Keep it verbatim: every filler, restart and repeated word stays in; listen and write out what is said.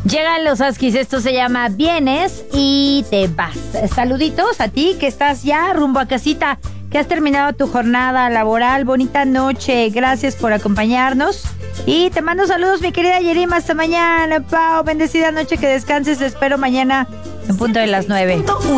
Llegan los Huskies, esto se llama Vienes y te vas. Saluditos a ti que estás ya rumbo a casita, que has terminado tu jornada laboral. Bonita noche, gracias por acompañarnos. Y te mando saludos, mi querida Yerima, hasta mañana, Pau. Bendecida noche, que descanses, te espero mañana en punto de las nueve.